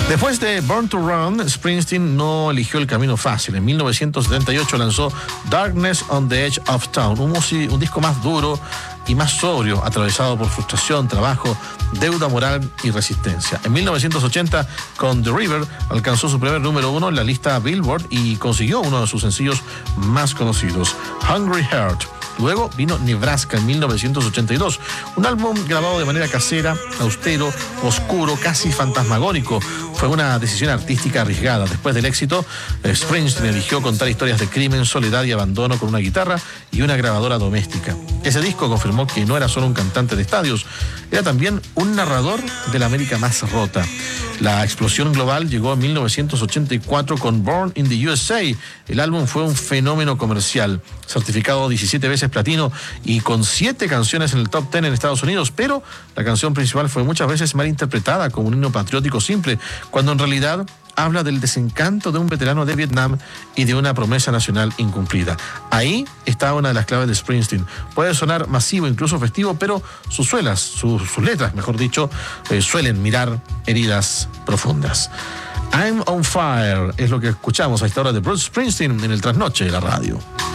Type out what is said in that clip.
Después de Born to Run, Springsteen no eligió el camino fácil. En 1978 lanzó Darkness on the Edge of Town, un disco más duro y más sobrio, atravesado por frustración, trabajo, deuda moral y resistencia. En 1980, con The River, alcanzó su primer número 1 en la lista Billboard y consiguió uno de sus sencillos más conocidos, Hungry Heart. Luego vino Nebraska en 1982, un álbum grabado de manera casera, austero, oscuro, casi fantasmagórico. Fue una decisión artística arriesgada. Después del éxito, Springsteen eligió contar historias de crimen, soledad y abandono con una guitarra y una grabadora doméstica. Ese disco confirmó que no era solo un cantante de estadios, era también un narrador de la América más rota. La explosión global llegó en 1984 con Born in the USA. El álbum fue un fenómeno comercial, certificado 17 veces platino y con 7 canciones en el top 10 en Estados Unidos, pero la canción principal fue muchas veces mal interpretada como un himno patriótico simple, cuando en realidad habla del desencanto de un veterano de Vietnam y de una promesa nacional incumplida. Ahí está una de las claves de Springsteen. Puede sonar masivo, incluso festivo, pero sus letras, mejor dicho, suelen mirar heridas profundas. I'm on Fire es lo que escuchamos a esta hora de Bruce Springsteen en el trasnoche de la radio.